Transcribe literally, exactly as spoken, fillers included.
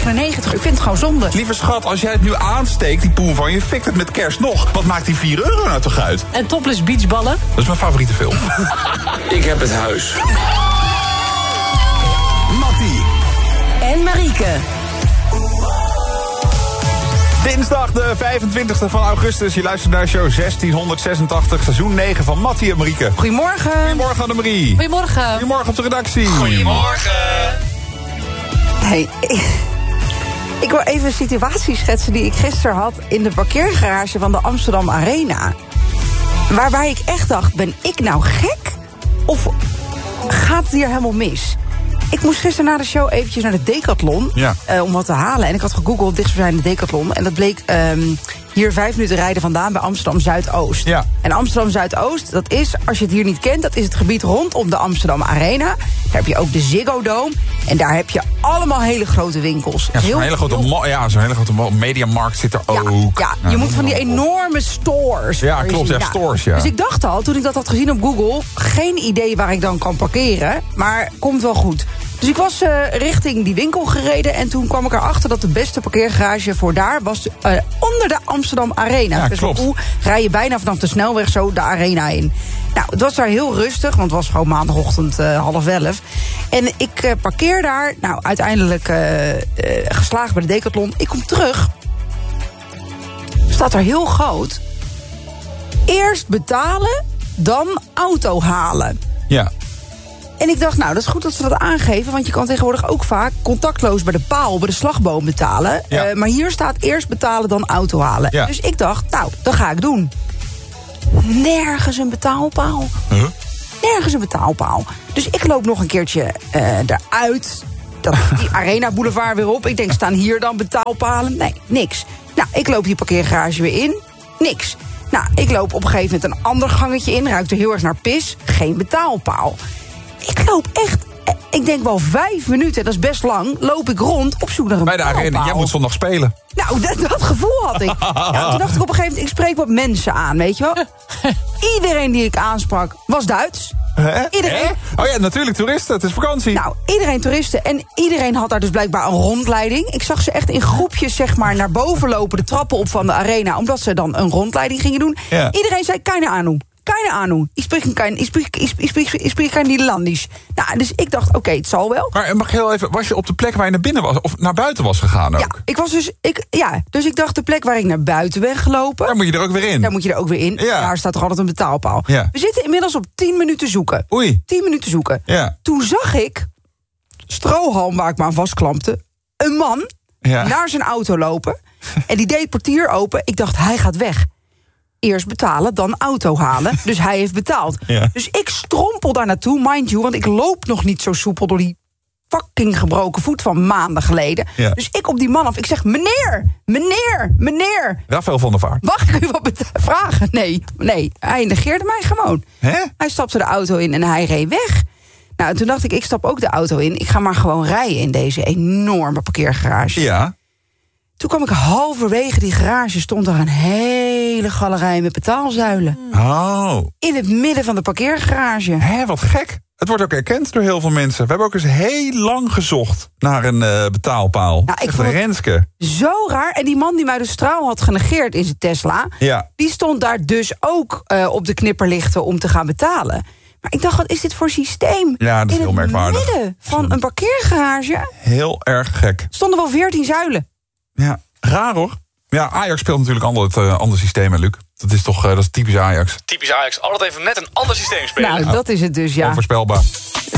negenennegentig. Ik vind het gewoon zonde. Lieve schat, als jij het nu aansteekt, die poen van je, fikt het met kerst nog. Wat maakt die vier euro nou toch uit? En topless beachballen? Dat is mijn favoriete film. Ik heb het huis. Mattie. En Marieke. Dinsdag de vijfentwintigste van augustus. Je luistert naar show zestienhonderdzesentachtig, seizoen negen van Mattie en Marieke. Goedemorgen. Goedemorgen Annemarie. Goedemorgen. Goedemorgen op de redactie. Goedemorgen. Hey, ik, ik wil even een situatie schetsen die ik gisteren had in de parkeergarage van de Amsterdam Arena. Waarbij ik echt dacht, ben ik nou gek? Of gaat het hier helemaal mis? Ik moest gisteren na de show eventjes naar de Decathlon Ja. uh, om wat te halen. En ik had gegoogeld dichtstbijzijnde Decathlon. En dat bleek um, hier vijf minuten rijden vandaan bij Amsterdam Zuidoost. Ja. En Amsterdam Zuidoost, dat is, als je het hier niet kent, dat is het gebied rondom de Amsterdam Arena. Daar heb je ook de Ziggo Dome. En daar heb je allemaal hele grote winkels. Ja, zo'n Heel- hele grote, heel- mo- ja, zo'n hele grote mo- mediamarkt zit er ja, ook. ja, je moet van die enorme stores. Ja, voor je klopt, zien. ja, stores, ja. Dus ik dacht al, toen ik dat had gezien op Google, geen idee waar ik dan kan parkeren. Maar komt wel goed. Dus ik was uh, richting die winkel gereden en toen kwam ik erachter dat de beste parkeergarage voor daar was uh, onder de Amsterdam Arena. Ja, dus klopt. Hoe rij je bijna vanaf de snelweg zo de arena in. Nou, het was daar heel rustig, want het was gewoon maandagochtend uh, half elf. En ik uh, parkeer daar, nou uiteindelijk uh, uh, geslagen bij de Decathlon. Ik kom terug. Staat er heel groot. Eerst betalen, dan auto halen. Ja. En ik dacht, nou, dat is goed dat ze dat aangeven, want je kan tegenwoordig ook vaak contactloos bij de paal, bij de slagboom betalen. Ja. Uh, maar hier staat eerst betalen, dan auto halen. Ja. Dus ik dacht, nou, dat ga ik doen. Nergens een betaalpaal. Huh? Nergens een betaalpaal. Dus ik loop nog een keertje uh, eruit. Dat, die Arena Boulevard weer op. Ik denk, staan hier dan betaalpalen? Nee, niks. Nou, ik loop die parkeergarage weer in. Niks. Nou, ik loop op een gegeven moment een ander gangetje in. Ruikt er heel erg naar pis. Geen betaalpaal. Ik loop echt, ik denk wel vijf minuten, dat is best lang, loop ik rond op zoek naar een Bij de betaalpaal. arena, jij moet zondag spelen. Nou, dat, dat gevoel had ik. Ja, toen dacht ik op een gegeven moment, ik spreek wat mensen aan, weet je wel. Iedereen die ik aansprak was Duits. Hè? Iedereen. Hè? Oh ja, natuurlijk toeristen, het is vakantie. Nou, iedereen toeristen. En iedereen had daar dus blijkbaar een rondleiding. Ik zag ze echt in groepjes, zeg maar, naar boven lopen, de trappen op van de arena, omdat ze dan een rondleiding gingen doen. Ja. Iedereen zei, keine Ahnung. Keine Ahnung. Ik spreek geen, ik spreek, ik spreek, ik spreek, ik spreek geen Nederlandisch. Nou, dus ik dacht, oké, okay, het zal wel. Maar mag je heel even, was je op de plek waar je naar binnen was, of naar buiten was gegaan ook? Ja, ik was dus, ik, ja, dus ik dacht, de plek waar ik naar buiten ben gelopen, Daar moet je er ook weer in. daar moet je er ook weer in. Ja. Daar staat toch altijd een betaalpaal. Ja. We zitten inmiddels op tien minuten zoeken. Oei. tien minuten zoeken. Ja. Toen zag ik, strohalm waar ik me aan vastklampte, een man Ja. naar zijn auto lopen. En die deed het portier open. Ik dacht, hij gaat weg. Eerst betalen, dan auto halen. Dus hij heeft betaald. Ja. Dus ik strompel daar naartoe, mind you, want ik loop nog niet zo soepel door die fucking gebroken voet van maanden geleden. Ja. Dus ik op die man af, ik zeg, meneer, meneer, meneer, Rafael van der Vaart. mag ik u wat beta- vragen? Nee, nee, hij negeerde mij gewoon. Hè? Hij stapte de auto in en hij reed weg. Nou, en toen dacht ik, ik stap ook de auto in. Ik ga maar gewoon rijden in deze enorme parkeergarage. Ja. Toen kwam ik halverwege die garage, stond er een hele galerij met betaalzuilen. Oh. In het midden van de parkeergarage. Hé, wat gek. Het wordt ook erkend door heel veel mensen. We hebben ook eens heel lang gezocht naar een uh, betaalpaal. Nou, ik Echt vond een het- Renske. Zo raar. En die man die mij de straal had genegeerd in zijn Tesla, Ja. die stond daar dus ook uh, op de knipperlichten om te gaan betalen. Maar ik dacht, wat is dit voor systeem? Ja, dat is in heel merkwaardig. In het midden van een parkeergarage Heel erg gek. stonden wel veertien zuilen. Ja, raar hoor. Ja, Ajax speelt natuurlijk ander, het uh, ander systeem, hè, Luc. Dat is toch uh, dat is typisch Ajax. Typisch Ajax. Altijd even net een ander systeem spelen. Nou, dat is het dus, ja. Onvoorspelbaar.